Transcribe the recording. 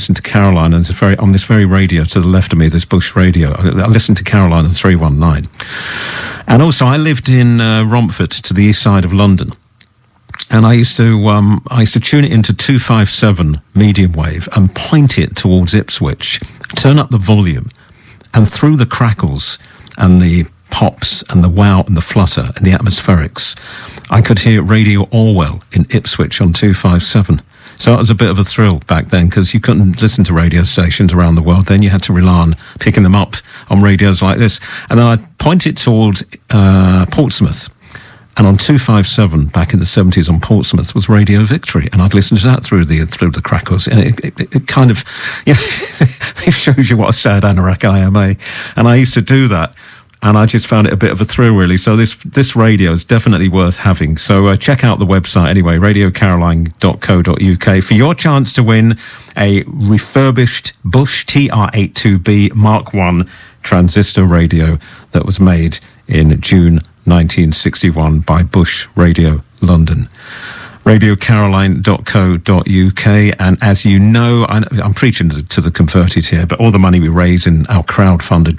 listen to Caroline on this very radio to the left of me, this Bush radio. I listened to Caroline on 319. And also I lived in Romford, to the east side of London. And I used to tune it into 257 medium wave and point it towards Ipswich, turn up the volume, and through the crackles and the pops and the wow and the flutter and the atmospherics, I could hear Radio Orwell in Ipswich on 257. So it was a bit of a thrill back then, because you couldn't listen to radio stations around the world then. You had to rely on picking them up on radios like this. And then I'd point it towards Portsmouth. And on 257 back in the 70s on Portsmouth was Radio Victory, and I'd listen to that through the crackles, and it kind of, you know, it shows you what a sad anorak I am, eh? And I used to do that, and I just found it a bit of a thrill, really. So this radio is definitely worth having. So check out the website anyway, radiocaroline.co.uk, for your chance to win a refurbished Bush TR-82B Mark I transistor radio that was made in June 1961 by Bush Radio London. radiocaroline.co.uk. And as you know, I'm preaching to the converted here, but all the money we raise in our crowdfunded